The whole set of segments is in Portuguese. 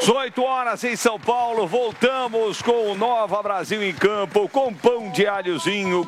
18 horas em São Paulo, voltamos com o Nova Brasil em campo, com pão de alhozinho,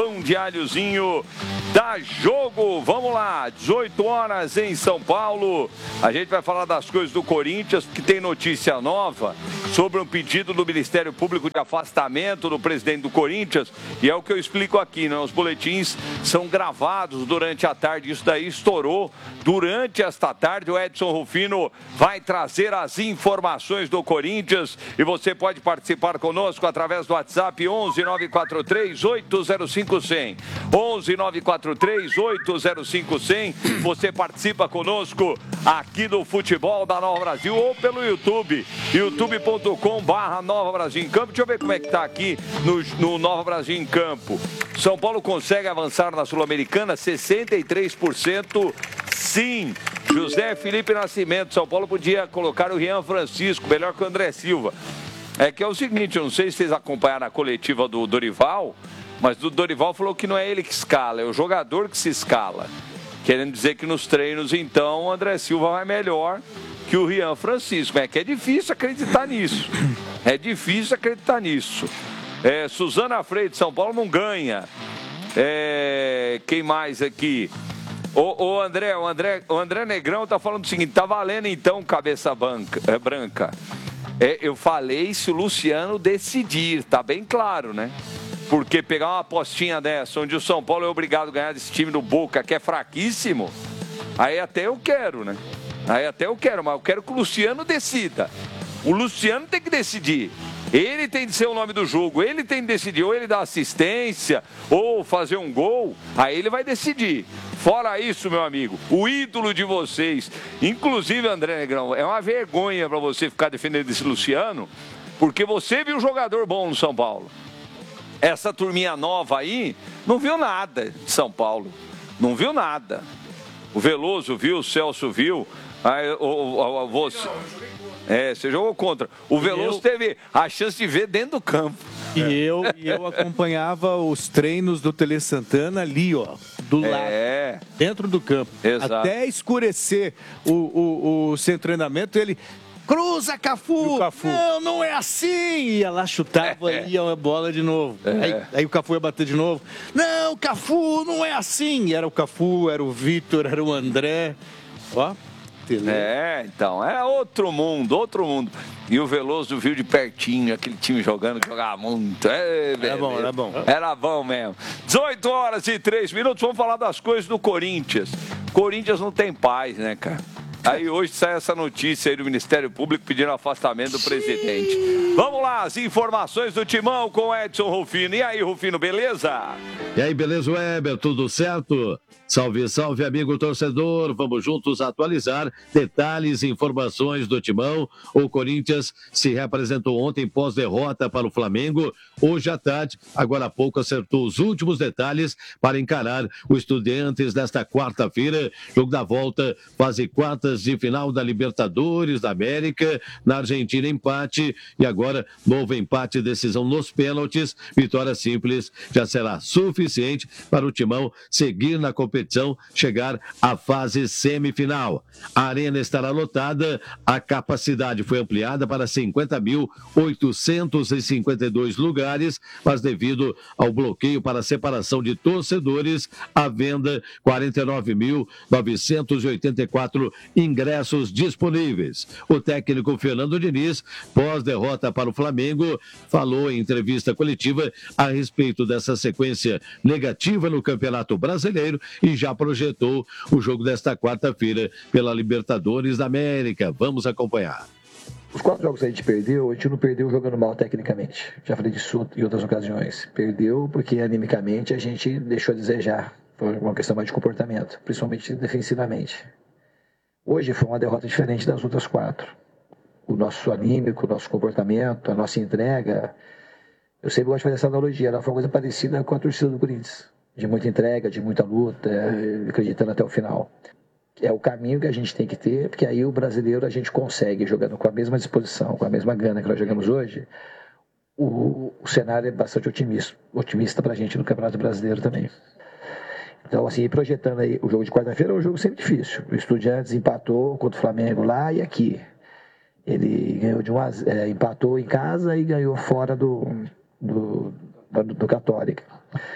dá jogo, vamos lá, 18 horas em São Paulo, a gente vai falar das coisas do Corinthians, porque tem notícia nova sobre um pedido do Ministério Público de afastamento do presidente do Corinthians, e é o que eu explico aqui, né? Os boletins são gravados durante a tarde, isso daí estourou durante esta tarde, o Edson Rufino vai trazer as informações do Corinthians e você pode participar conosco através do WhatsApp 11 943 805 100. 11 943 805 100. Você participa conosco aqui do Futebol da Nova Brasil ou pelo YouTube, youtube.com/Nova Brasil em Campo. Deixa eu ver como é que tá aqui no Nova Brasil em Campo. São Paulo consegue avançar na Sul-Americana 63% sim. José Felipe Nascimento, São Paulo podia colocar o Rian Francisco, melhor que o André Silva. É que é o seguinte, eu não sei se vocês acompanharam a coletiva do Dorival, mas o Dorival falou que não é ele que escala, é o jogador que se escala. Querendo dizer que nos treinos, então, o André Silva vai melhor que o Rian Francisco. É que é difícil acreditar nisso. Suzana Freire de São Paulo não ganha. Quem mais aqui? O André Negrão tá falando o seguinte, tá valendo então cabeça branca. Eu falei se o Luciano decidir, tá bem claro, né? Porque pegar uma apostinha dessa, onde o São Paulo é obrigado a ganhar desse time do Boca, que é fraquíssimo, aí até eu quero, né? Mas eu quero que o Luciano decida. O Luciano tem que decidir. Ele tem de ser o nome do jogo, ele tem de decidir, ou ele dá assistência, ou fazer um gol, aí ele vai decidir. Fora isso, meu amigo, o ídolo de vocês, inclusive André Negrão, é uma vergonha para você ficar defendendo esse Luciano, porque você viu um jogador bom no São Paulo. Essa turminha nova aí não viu nada de São Paulo, não viu nada. O Veloso viu, o Celso viu, você... você jogou contra. O Veloso teve a chance de ver dentro do campo. E eu acompanhava os treinos do Tele Santana ali, ó, do lado, dentro do campo. Exato. Até escurecer o seu treinamento, ele... Cruza, Cafu! Não é assim! Ia lá, chutava e ia a bola de novo. Aí o Cafu ia bater de novo. Não, Cafu, não é assim! E era o Cafu, era o Vitor, era o André. Ó. Então, é outro mundo. E o Veloso viu de pertinho aquele time jogando, que jogava muito. Era bom. Era bom mesmo. 18 horas e 3 minutos, vamos falar das coisas do Corinthians. Corinthians não tem paz, né, cara? Aí hoje sai essa notícia aí do Ministério Público pedindo afastamento do presidente. Vamos lá, as informações do Timão com o Edson Rufino. E aí, Rufino, beleza? E aí, beleza, Weber? Tudo certo? Salve, salve, amigo torcedor. Vamos juntos atualizar detalhes e informações do Timão. O Corinthians se representou ontem pós-derrota para o Flamengo. Hoje à tarde, agora há pouco, acertou os últimos detalhes para encarar o Estudiantes nesta quarta-feira. Jogo da volta, fase quartas de final da Libertadores da América. Na Argentina, empate. E agora, novo empate, decisão nos pênaltis. Vitória simples já será suficiente para o Timão seguir na competição, chegar à fase semifinal. A arena estará lotada, a capacidade foi ampliada para 50.852 lugares, mas devido ao bloqueio para a separação de torcedores, a venda 49.984 ingressos disponíveis. O técnico Fernando Diniz, pós-derrota para o Flamengo, falou em entrevista coletiva a respeito dessa sequência negativa no Campeonato Brasileiro e já projetou o jogo desta quarta-feira pela Libertadores da América. Vamos acompanhar. Os 4 jogos que a gente não perdeu jogando mal tecnicamente. Já falei disso em outras ocasiões. Perdeu porque animicamente a gente deixou a desejar. Foi uma questão mais de comportamento, principalmente defensivamente. Hoje foi uma derrota diferente das outras 4. O nosso anímico, o nosso comportamento, a nossa entrega. Eu sempre gosto de fazer essa analogia. Ela foi uma coisa parecida com a torcida do Corinthians. De muita entrega, de muita luta, acreditando até o final. É o caminho que a gente tem que ter, porque aí o brasileiro a gente consegue, jogando com a mesma disposição, com a mesma gana que nós jogamos hoje, o cenário é bastante otimista para a gente no Campeonato Brasileiro também. Então, assim, projetando aí o jogo de quarta-feira, é um jogo sempre difícil. O Estudiantes empatou contra o Flamengo lá e aqui. Ele ganhou empatou em casa e ganhou fora do Católica.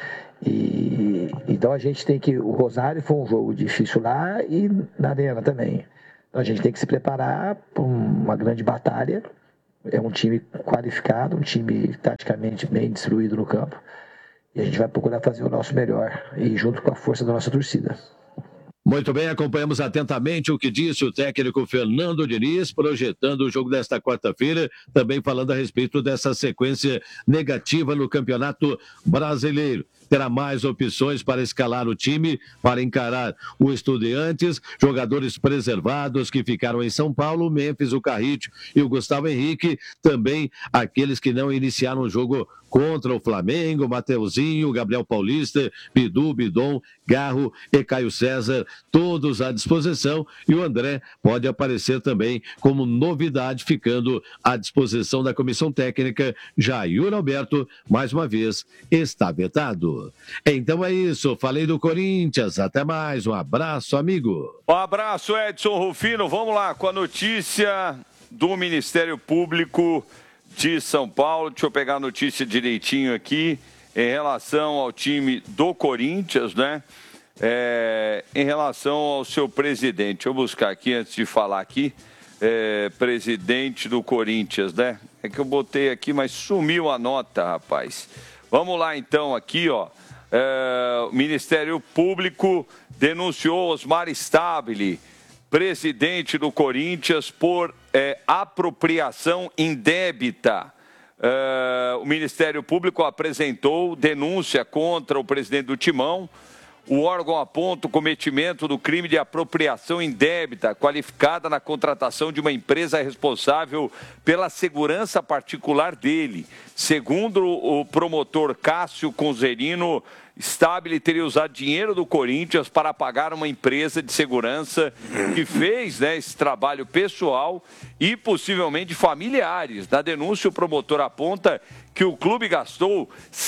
Então a gente tem que... O Rosário foi um jogo difícil lá e na Arena também. Então a gente tem que se preparar para uma grande batalha. É um time qualificado, um time taticamente bem distribuído no campo. E a gente vai procurar fazer o nosso melhor, e junto com a força da nossa torcida. Muito bem, acompanhamos atentamente o que disse o técnico Fernando Diniz, projetando o jogo desta quarta-feira, também falando a respeito dessa sequência negativa no Campeonato Brasileiro. Terá mais opções para escalar o time, para encarar o Estudiantes, jogadores preservados que ficaram em São Paulo, o Memphis, o Carrillo e o Gustavo Henrique, também aqueles que não iniciaram o jogo contra o Flamengo, Mateuzinho, Gabriel Paulista, Bidu, Bidon, Garro e Caio César, todos à disposição, e o André pode aparecer também como novidade, ficando à disposição da comissão técnica. Jair Alberto, mais uma vez, está vetado. Então é isso, falei do Corinthians, até mais, um abraço, amigo. Um abraço, Edson Rufino, vamos lá com a notícia do Ministério Público de São Paulo. Deixa eu pegar a notícia direitinho aqui, em relação ao time do Corinthians, né? Em relação ao seu presidente. Deixa eu buscar aqui antes de falar aqui. Presidente do Corinthians, né? É que eu botei aqui, mas sumiu a nota, rapaz. Vamos lá então aqui, ó. O Ministério Público denunciou Osmar Stabile, presidente do Corinthians, por apropriação indébita. O Ministério Público apresentou denúncia contra o presidente do Timão. O órgão aponta o cometimento do crime de apropriação indébita, qualificada na contratação de uma empresa responsável pela segurança particular dele. Segundo o promotor Cássio Conzerino, Stabile teria usado dinheiro do Corinthians para pagar uma empresa de segurança que fez, né, esse trabalho pessoal e possivelmente familiares. Na denúncia, o promotor aponta que o clube gastou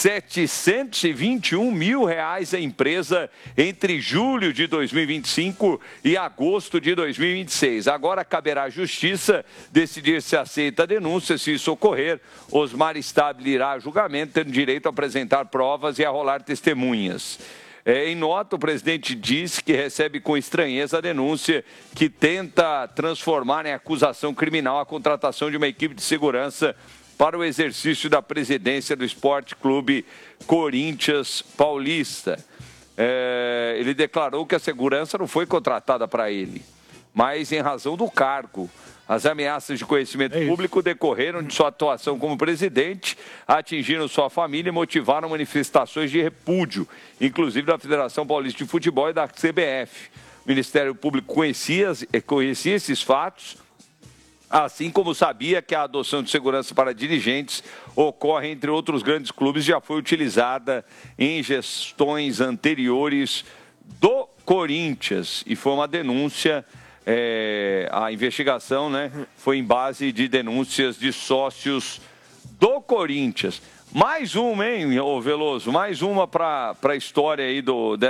R$721 mil à empresa entre julho de 2025 e agosto de 2026. Agora caberá à Justiça decidir se aceita a denúncia. Se isso ocorrer, Osmar Stabile irá a julgamento, tendo direito a apresentar provas e a rolar testemunhas. Em nota, o presidente disse que recebe com estranheza a denúncia que tenta transformar em acusação criminal a contratação de uma equipe de segurança para o exercício da presidência do Esporte Clube Corinthians Paulista. Ele declarou que a segurança não foi contratada para ele, mas em razão do cargo. As ameaças de conhecimento público decorreram de sua atuação como presidente, atingiram sua família e motivaram manifestações de repúdio, inclusive da Federação Paulista de Futebol e da CBF. O Ministério Público conhecia esses fatos, assim como sabia que a adoção de segurança para dirigentes ocorre entre outros grandes clubes, já foi utilizada em gestões anteriores do Corinthians. E foi uma denúncia, a investigação, né, foi em base de denúncias de sócios do Corinthians. Mais uma, hein, ô Veloso? Mais uma para a história aí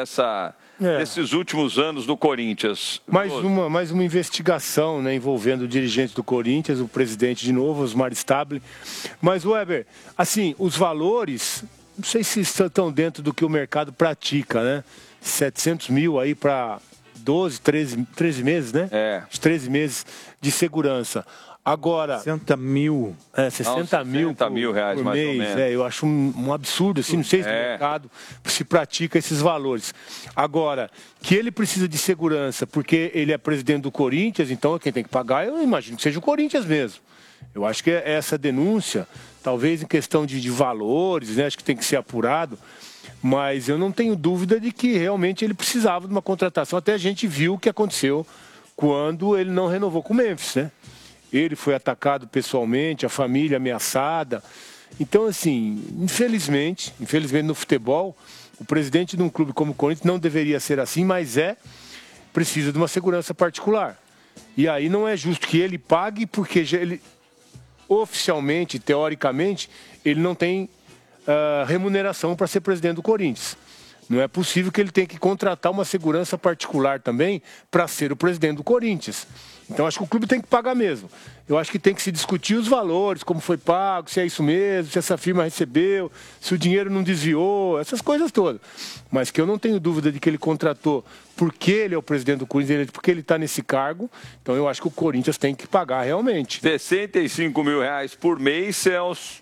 desses últimos anos do Corinthians. Mais uma investigação, né, envolvendo o dirigente do Corinthians, o presidente de novo, Osmar Stabile. Mas, Weber, assim, os valores, não sei se estão dentro do que o mercado pratica, né? 700 mil aí para 12, 13 meses, né? 13 meses de segurança. Agora... 60 mil. 60 mil reais, por mais mês, ou menos. Eu acho um absurdo, assim, não sei se no mercado se pratica esses valores. Agora, que ele precisa de segurança porque ele é presidente do Corinthians, então quem tem que pagar, eu imagino que seja o Corinthians mesmo. Eu acho que essa denúncia, talvez em questão de valores, né, acho que tem que ser apurado, mas eu não tenho dúvida de que realmente ele precisava de uma contratação. Até a gente viu o que aconteceu quando ele não renovou com o Memphis, né? Ele foi atacado pessoalmente, a família ameaçada. Então, assim, infelizmente no futebol, o presidente de um clube como o Corinthians não deveria ser assim, mas precisa de uma segurança particular. E aí não é justo que ele pague, porque ele, oficialmente, teoricamente, ele não tem remuneração para ser presidente do Corinthians. Não é possível que ele tenha que contratar uma segurança particular também para ser o presidente do Corinthians. Então, acho que o clube tem que pagar mesmo. Eu acho que tem que se discutir os valores, como foi pago, se é isso mesmo, se essa firma recebeu, se o dinheiro não desviou, essas coisas todas. Mas que eu não tenho dúvida de que ele contratou porque ele é o presidente do Corinthians, porque ele está nesse cargo. Então, eu acho que o Corinthians tem que pagar realmente. R$65 mil por mês, Celso.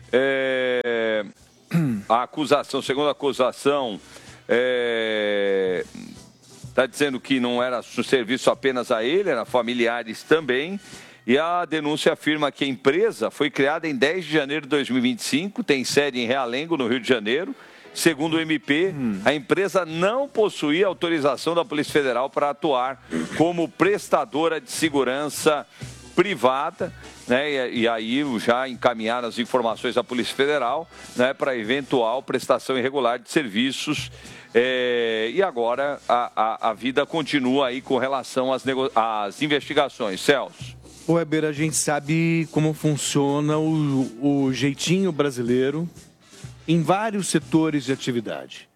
A acusação, segundo a acusação, está dizendo que não era serviço apenas a ele, era familiares também. E a denúncia afirma que a empresa foi criada em 10 de janeiro de 2025, tem sede em Realengo, no Rio de Janeiro. Segundo o MP, a empresa não possuía autorização da Polícia Federal para atuar como prestadora de segurança privada, né? E aí já encaminharam as informações à Polícia Federal, né, para eventual prestação irregular de serviços. E agora a vida continua aí com relação às investigações. Celso. Weber, a gente sabe como funciona o jeitinho brasileiro em vários setores de atividade.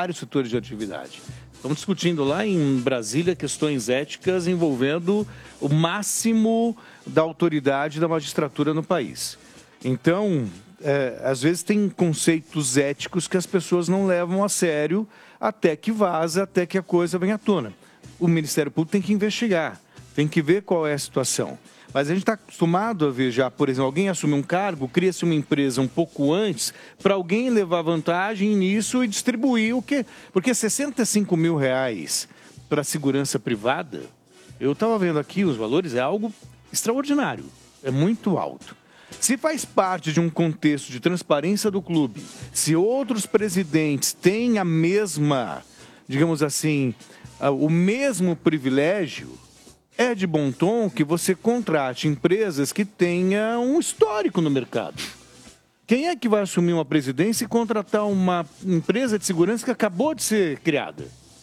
Estamos discutindo lá em Brasília questões éticas envolvendo o máximo da autoridade da magistratura no país. Então, às vezes tem conceitos éticos que as pessoas não levam a sério até que vaza, até que a coisa venha à tona. O Ministério Público tem que investigar, tem que ver qual é a situação. Mas a gente está acostumado a ver já, por exemplo, alguém assume um cargo, cria-se uma empresa um pouco antes, para alguém levar vantagem nisso e distribuir o quê? Porque R$65 mil para segurança privada, eu estava vendo aqui os valores, é algo extraordinário, é muito alto. Se faz parte de um contexto de transparência do clube, se outros presidentes têm a mesma, digamos assim, o mesmo privilégio, é de bom tom que você contrate empresas que tenham um histórico no mercado. Quem é que vai assumir uma presidência e contratar uma empresa de segurança que acabou de ser criada?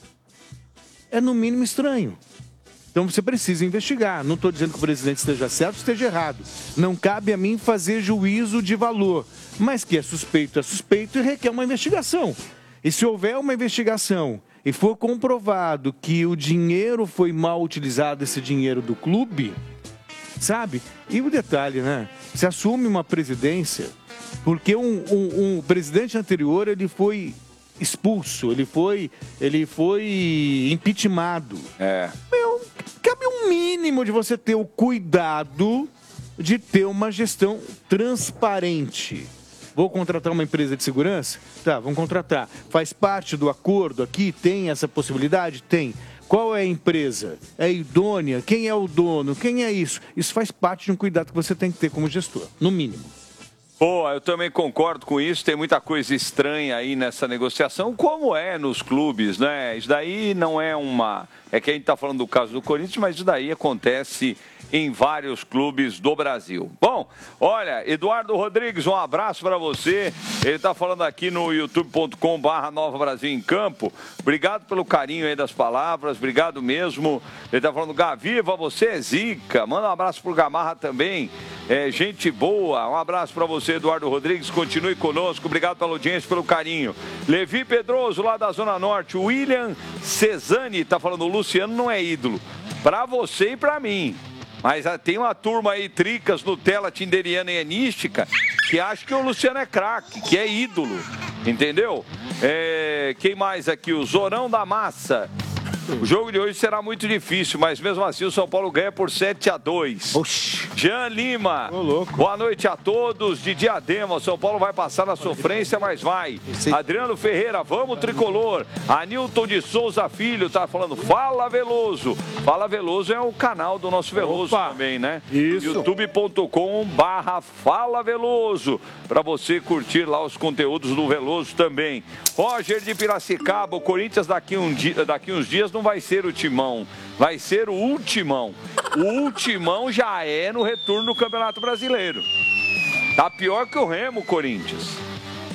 É no mínimo estranho. Então você precisa investigar. Não estou dizendo que o presidente esteja certo ou esteja errado. Não cabe a mim fazer juízo de valor. Mas que é suspeito e requer uma investigação. E se houver uma investigação e for comprovado que o dinheiro foi mal utilizado, esse dinheiro do clube, sabe? E o detalhe, né? Se assume uma presidência, porque um presidente anterior, ele foi expulso, ele foi impeachmentado. Cabe um mínimo de você ter o cuidado de ter uma gestão transparente. Vou contratar uma empresa de segurança? Tá, vamos contratar. Faz parte do acordo aqui? Tem essa possibilidade? Tem. Qual é a empresa? É idônea? Quem é o dono? Quem é isso? Isso faz parte de um cuidado que você tem que ter como gestor, no mínimo. Pô, eu também concordo com isso, tem muita coisa estranha aí nessa negociação, como é nos clubes, né? Isso daí não é uma... É que a gente está falando do caso do Corinthians, mas isso daí acontece em vários clubes do Brasil. Bom, olha, Eduardo Rodrigues, um abraço para você. Ele está falando aqui no youtube.com/Nova Brasil em Campo. Obrigado pelo carinho aí das palavras, obrigado mesmo. Ele está falando, Gaviva, você é zica. Manda um abraço pro Gamarra também. Gente boa. Um abraço para você, Eduardo Rodrigues. Continue conosco. Obrigado pela audiência, pelo carinho. Levi Pedroso, lá da Zona Norte. William Cesani está falando, o Luciano não é ídolo. Para você e para mim. Mas tem uma turma aí, Tricas, Nutella, Tinderiana e Enística, que acha que o Luciano é craque, que é ídolo, entendeu? Quem mais aqui? O Zorão da Massa. O jogo de hoje será muito difícil, mas mesmo assim o São Paulo ganha por 7-2. Oxi. Jean Lima. Ô, louco. Boa noite a todos. De Diadema, o São Paulo vai passar na sofrência, mas vai. Adriano Ferreira, vamos tricolor. Anilton de Souza Filho tá falando, Fala Veloso. Fala Veloso é o canal do nosso Veloso também, né? Isso. youtube.com/Fala Veloso. Pra você curtir lá os conteúdos do Veloso também. Roger de Piracicaba, o Corinthians daqui uns dias não vai ser o Timão, vai ser o Ultimão. O Ultimão já é no retorno do Campeonato Brasileiro. Tá pior que o Remo, Corinthians.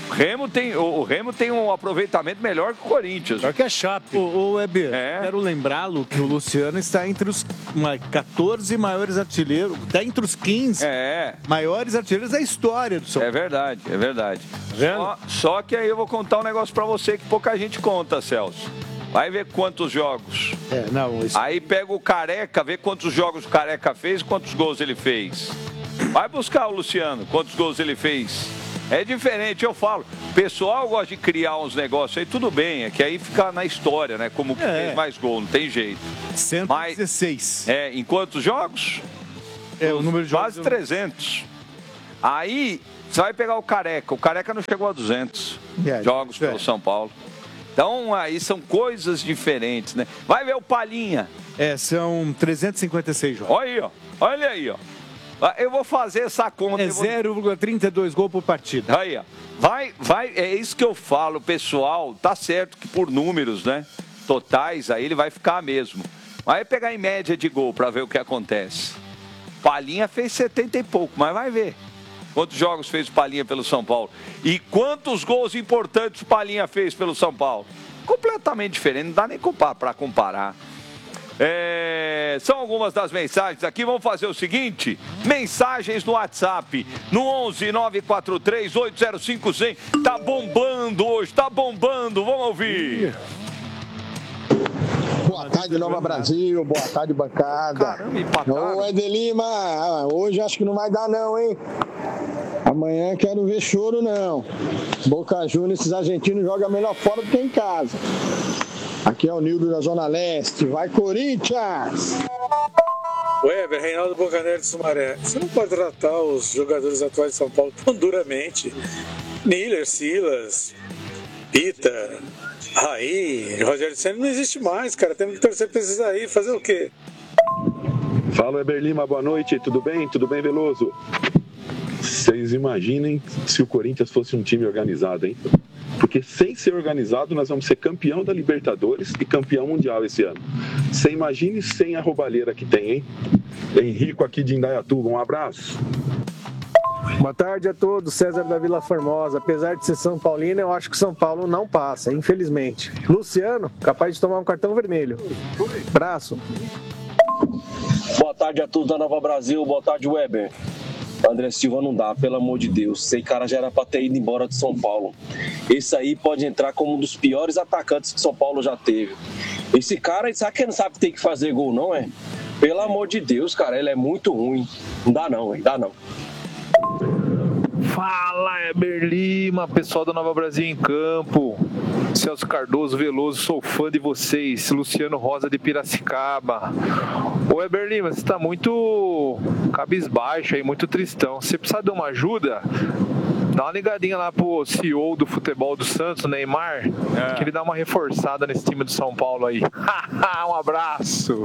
O Remo tem um aproveitamento melhor que o Corinthians. Só que é Chape. Ô Weber, quero lembrá-lo que o Luciano está entre os 14 maiores artilheiros, está entre os 15 maiores artilheiros da história do São Paulo. É verdade. Só que aí eu vou contar um negócio pra você que pouca gente conta, Celso. Vai ver quantos jogos. Aí pega o Careca, vê quantos jogos o Careca fez e quantos gols ele fez. Vai buscar o Luciano, quantos gols ele fez. É diferente, eu falo. O pessoal gosta de criar uns negócios aí, tudo bem, é que aí fica na história, né? Como que fez mais gol, não tem jeito. 116. Em quantos jogos? O número de jogos. Quase 300. Aí, você vai pegar o Careca não chegou a 200 jogos pelo São Paulo. Então, aí são coisas diferentes, né? Vai ver o Palhinha. São 356 jogos. Olha aí, ó. Eu vou fazer essa conta. 0,32 gols por partida. Aí, ó. É isso que eu falo, pessoal. Tá certo que por números, né? Totais, aí ele vai ficar mesmo. Vai pegar em média de gol pra ver o que acontece. Palhinha fez 70 e pouco, mas vai ver. Quantos jogos fez o Palhinha pelo São Paulo? E quantos gols importantes o Palhinha fez pelo São Paulo? Completamente diferente, não dá nem para comparar. São algumas das mensagens aqui. Vamos fazer o seguinte: mensagens no WhatsApp no 11 943 805 100. Tá bombando hoje, tá bombando. Vamos ouvir. Boa tarde, Nova Brasil. Boa tarde, bancada. Caramba, empataram. Ô, Eder Lima, hoje acho que não vai dar não, hein? Amanhã quero ver choro, não. Boca Juniors, esses argentinos jogam melhor fora do que em casa. Aqui é o Nildo da Zona Leste. Vai, Corinthians! Weber, Reinaldo Bocaneiro de Sumaré. Você não pode tratar os jogadores atuais de São Paulo tão duramente. Miller, Silas, Pita, Raí, Rogério Ceni não existe mais, cara. Temos que torcer pra esses aí. Fazer o quê? Fala, Weber Lima. Boa noite. Tudo bem? Tudo bem, Veloso? Vocês imaginem se o Corinthians fosse um time organizado, hein? Porque sem ser organizado, nós vamos ser campeão da Libertadores e campeão mundial esse ano. Você imagine sem a roubalheira que tem, hein? Henrico aqui de Indaiatuba, um abraço. Boa tarde a todos, César da Vila Formosa. Apesar de ser São Paulino, eu acho que São Paulo não passa, infelizmente. Luciano, capaz de tomar um cartão vermelho. Abraço. Boa tarde a todos da Nova Brasil, boa tarde, Weber. André Silva não dá, pelo amor de Deus. Esse cara já era pra ter ido embora de São Paulo. Esse aí pode entrar como um dos piores atacantes que São Paulo já teve. Esse cara, sabe que ele não sabe que tem que fazer gol, não é? Pelo amor de Deus, cara, ele é muito ruim. Não dá não, hein? Dá não. Fala, Eber Lima, pessoal da Nova Brasil em Campo. Celso Cardoso, Veloso, sou fã de vocês. Luciano Rosa de Piracicaba. Ô Eber Lima, você tá muito cabisbaixo aí, muito tristão. Você precisa de uma ajuda? Dá uma ligadinha lá pro CEO do futebol do Santos, Neymar, que ele dá uma reforçada nesse time do São Paulo aí. Um abraço!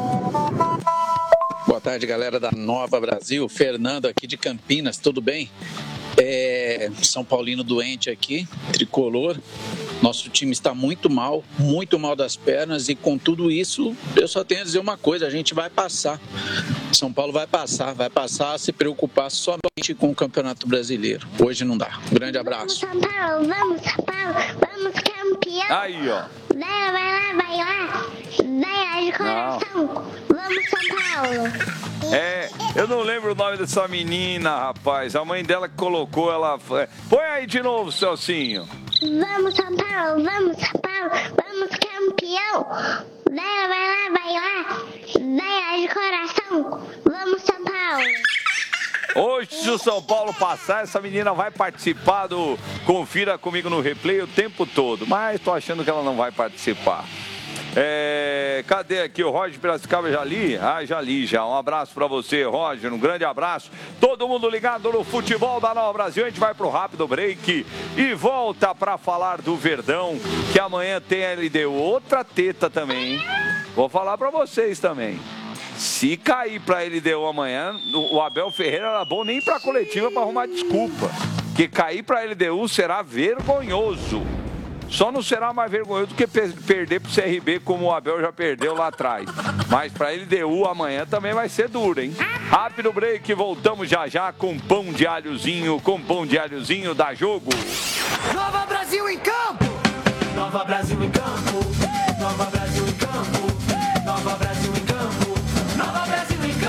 Boa tarde, galera da Nova Brasil. Fernando aqui de Campinas, tudo bem? São Paulino doente aqui, tricolor. Nosso time está muito mal das pernas, e com tudo isso, eu só tenho a dizer uma coisa: a gente vai passar. São Paulo vai passar a se preocupar somente com o Campeonato Brasileiro. Hoje não dá. Um grande abraço. Vamos, São Paulo, vamos campeão. Aí, ó. Vai lá, de coração. Não. Vamos, São Paulo. Eu não lembro o nome dessa menina, rapaz. A mãe dela que colocou, ela... Põe aí de novo, Celcinho. Vamos, São Paulo, vamos campeão. Vai lá, de coração. Vamos, São Paulo. Hoje, se o São Paulo passar, essa menina vai participar do Confira Comigo no Replay o tempo todo. Mas tô achando que ela não vai participar. Cadê aqui o Roger Piracicaba? Já li? Já li já. Um abraço pra você, Roger. Um grande abraço. Todo mundo ligado no futebol da Nova Brasil. A gente vai pro rápido break e volta pra falar do Verdão, que amanhã tem a LDU. Outra teta também, hein? Vou falar pra vocês também. Se cair pra LDU amanhã, o Abel Ferreira era bom nem pra coletiva pra arrumar desculpa. Porque cair pra LDU será vergonhoso. Só não será mais vergonhoso do que perder pro CRB como o Abel já perdeu lá atrás. Mas pra LDU amanhã também vai ser duro, hein? Rápido break, voltamos já com pão de alhozinho, dá jogo. Nova Brasil em campo! Nova Brasil em campo! Nova Brasil em campo! Nova Brasil em campo! Nova Brasil em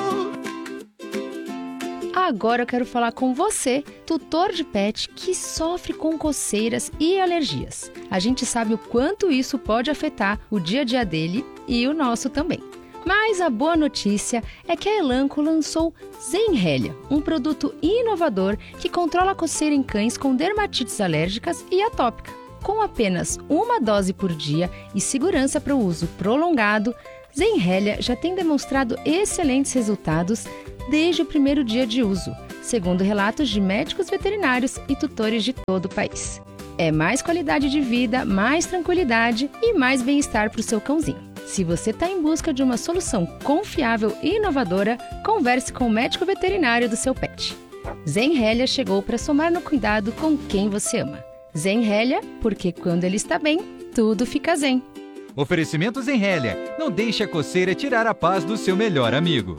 campo! Agora eu quero falar com você, tutor de pet que sofre com coceiras e alergias. A gente sabe o quanto isso pode afetar o dia a dia dele e o nosso também. Mas a boa notícia é que a Elanco lançou Zenrelia, um produto inovador que controla a coceira em cães com dermatites alérgicas e atópica. Com apenas uma dose por dia e segurança para o uso prolongado, Zenrelia já tem demonstrado excelentes resultados desde o primeiro dia de uso, segundo relatos de médicos veterinários e tutores de todo o país. É mais qualidade de vida, mais tranquilidade e mais bem-estar para o seu cãozinho. Se você está em busca de uma solução confiável e inovadora, converse com o médico veterinário do seu pet. Zenrelia chegou para somar no cuidado com quem você ama. Zenrelia, porque quando ele está bem, tudo fica zen. Oferecimento Zenrelia. Não deixe a coceira tirar a paz do seu melhor amigo.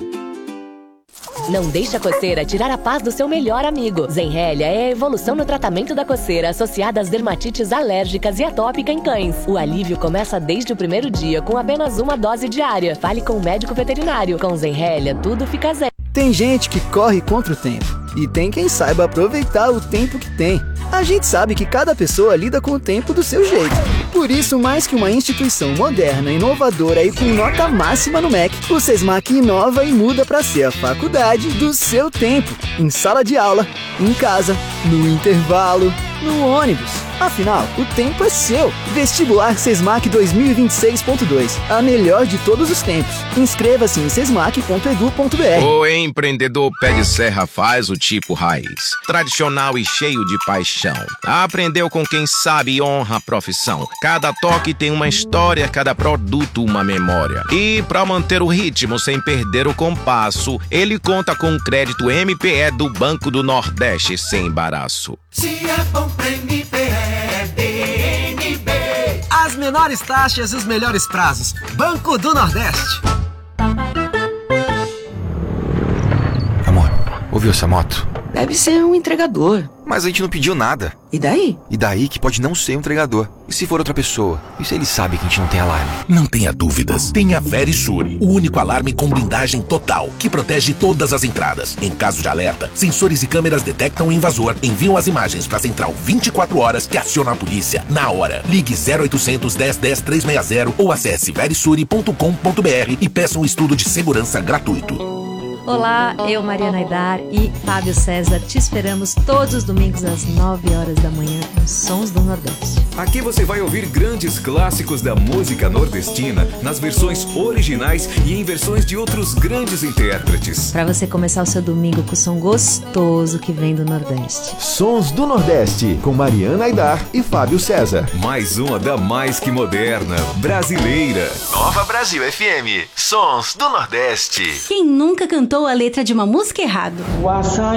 Não deixe a coceira tirar a paz do seu melhor amigo. Zenrelia é a evolução no tratamento da coceira associada às dermatites alérgicas e atópica em cães. O alívio começa desde o primeiro dia com apenas uma dose diária. Fale com o médico veterinário. Com Zenrelia, tudo fica zen. Tem gente que corre contra o tempo e tem quem saiba aproveitar o tempo que tem. A gente sabe que cada pessoa lida com o tempo do seu jeito. Por isso, mais que uma instituição moderna, inovadora e com nota máxima no MEC, o SESMAC inova e muda para ser a faculdade do seu tempo. Em sala de aula, em casa, no intervalo, no ônibus. Afinal, o tempo é seu. Vestibular SESMAC 2026.2. A melhor de todos os tempos. Inscreva-se em sesmac.edu.br. O empreendedor pé de serra faz o tipo raiz. Tradicional e cheio de paixão. Aprendeu com quem sabe e honra a profissão. Cada toque tem uma história, cada produto uma memória. E para manter o ritmo sem perder o compasso, ele conta com o crédito MPE do Banco do Nordeste sem embaraço. Se é bom pra MPE, é BNB. As menores taxas e os melhores prazos. Banco do Nordeste. Amor, ouviu essa moto? Deve ser um entregador. Mas a gente não pediu nada. E daí? E daí que pode não ser um entregador. E se for outra pessoa? E se ele sabe que a gente não tem alarme? Não tenha dúvidas. Tem a Verisur, o único alarme com blindagem total, que protege todas as entradas. Em caso de alerta, sensores e câmeras detectam o invasor, enviam as imagens para a central 24 horas que aciona a polícia na hora. Ligue 0800 10 10 360 ou acesse verisure.com.br e peça um estudo de segurança gratuito. Olá, eu, Mariana Aidar e Fábio César te esperamos todos os domingos às 9 horas da manhã nos Sons do Nordeste. Aqui você vai ouvir grandes clássicos da música nordestina nas versões originais e em versões de outros grandes intérpretes. Para você começar o seu domingo com o som gostoso que vem do Nordeste. Sons do Nordeste, com Mariana Aidar e Fábio César. Mais uma da mais que moderna, brasileira. Nova Brasil FM, Sons do Nordeste. Quem nunca cantou a letra de uma música errado? O açaí